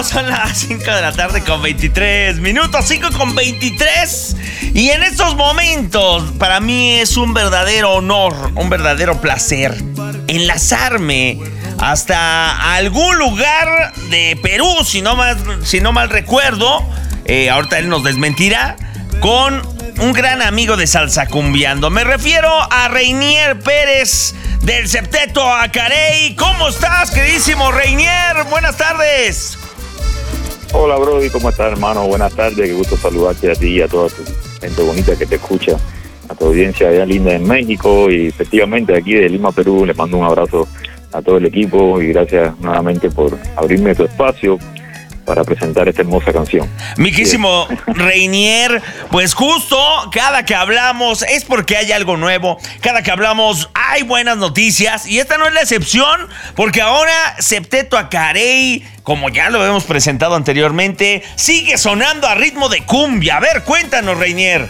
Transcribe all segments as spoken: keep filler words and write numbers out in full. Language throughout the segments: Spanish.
regresamos, son las cinco de la tarde con veintitrés minutos, cinco con veintitrés. Y en estos momentos, para mí es un verdadero honor, un verdadero placer enlazarme hasta algún lugar de Perú, si no mal, si no mal recuerdo. Eh, ahorita él nos desmentirá, con un gran amigo de Salsacumbiando. Me refiero a Reinier Pérez del Septeto Acarey. ¿Cómo estás, queridísimo Reinier? Buenas tardes. Hola, Brody, ¿cómo estás, hermano? Buenas tardes, qué gusto saludarte a ti y a toda tu gente bonita que te escucha, a tu audiencia allá linda en México y efectivamente aquí de Lima, Perú. Les mando un abrazo a todo el equipo y gracias nuevamente por abrirme tu espacio para presentar esta hermosa canción. Miquísimo Reinier, pues justo cada que hablamos es porque hay algo nuevo, cada que hablamos hay buenas noticias y esta no es la excepción, porque ahora Septeto Acarey, como ya lo hemos presentado anteriormente, sigue sonando a ritmo de cumbia. A ver, cuéntanos, Reinier.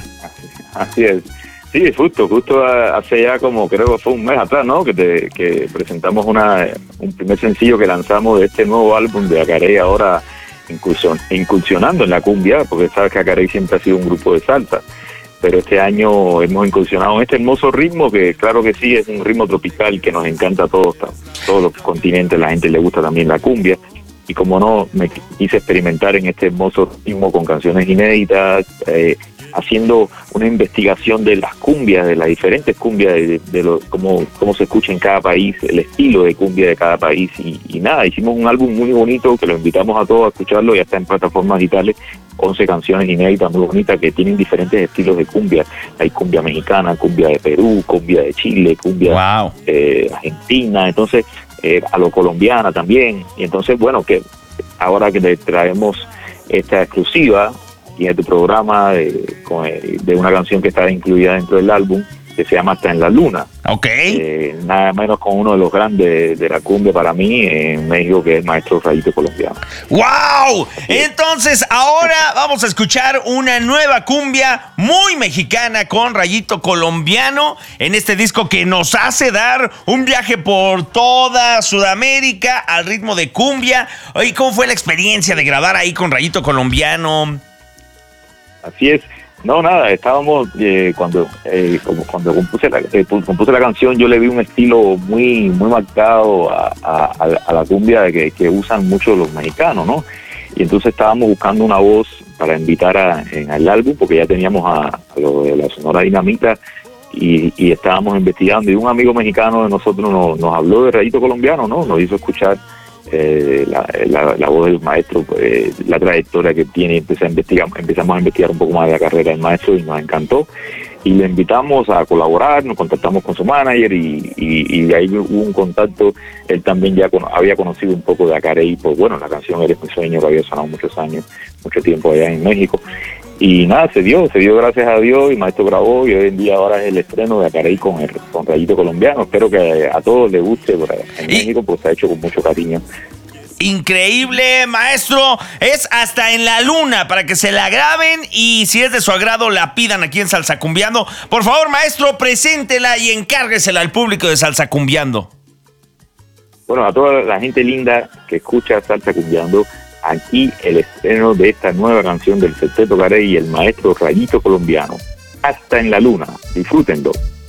Así es. Sí, justo, justo hace ya como creo que fue un mes atrás, ¿no? Que, te, que presentamos una un primer sencillo que lanzamos de este nuevo álbum de Acarey, ahora incursion, incursionando en la cumbia, porque sabes que Acarey siempre ha sido un grupo de salsa, pero este año hemos incursionado en este hermoso ritmo que claro que sí, es un ritmo tropical que nos encanta a todos, todos los continentes, la gente le gusta también la cumbia, y como no, me quise experimentar en este hermoso ritmo con canciones inéditas, eh, haciendo una investigación de las cumbias, de las diferentes cumbias, de, de lo, cómo, cómo se escucha en cada país, el estilo de cumbia de cada país, y, y nada, hicimos un álbum muy bonito que lo invitamos a todos a escucharlo, ya está en plataformas digitales, once canciones inéditas muy bonitas que tienen diferentes estilos de cumbia. Hay cumbia mexicana, cumbia de Perú, cumbia de Chile, cumbia wow. eh, argentina, entonces eh, a lo colombiana también, y entonces bueno, que ahora que le traemos esta exclusiva y en tu programa de, con, de una canción que está incluida dentro del álbum que se llama Hasta en la Luna. Ok. Eh, nada menos con uno de los grandes de la cumbia para mí en México, que es el maestro Rayito Colombiano. ¡Wow! Entonces ahora vamos a escuchar una nueva cumbia muy mexicana con Rayito Colombiano en este disco que nos hace dar un viaje por toda Sudamérica al ritmo de cumbia. Oye, ¿cómo fue la experiencia de grabar ahí con Rayito Colombiano? Así es. No, nada, estábamos, eh, cuando eh, como cuando compuse la, eh, compuse la canción, yo le vi un estilo muy muy marcado a, a, a la cumbia que, que usan mucho los mexicanos, ¿no? Y entonces estábamos buscando una voz para invitar a, en el álbum, porque ya teníamos a, a lo de la Sonora Dinamita, y, y estábamos investigando, y un amigo mexicano de nosotros nos, nos habló de Rayito Colombiano, ¿no? Nos hizo escuchar Eh, la, la, la voz del maestro, eh, la trayectoria que tiene. Empecé a investigar, empezamos a investigar un poco más de la carrera del maestro y nos encantó, y le invitamos a colaborar, nos contactamos con su manager y, y, y de ahí hubo un contacto. Él también ya con, había conocido un poco de Acarey, pues bueno, la canción Eres mi sueño, que había sonado muchos años, mucho tiempo allá en México, y nada, se dio, se dio gracias a Dios, y Maestro grabó, y hoy en día ahora es el estreno de Acarey con, el, con Rayito Colombiano. Espero que a todos les guste, porque en y... México pues se ha hecho con mucho cariño. Increíble, maestro. Es Hasta en la Luna, para que se la graben y si es de su agrado la pidan aquí en Salsacumbiando. Por favor, maestro, preséntela y encárguesela al público de Salsacumbiando. Bueno, a toda la gente linda que escucha Salsacumbiando, aquí el estreno de esta nueva canción del Septeto Acarey y el maestro Rayito Colombiano, Hasta en la Luna. Disfrútenlo.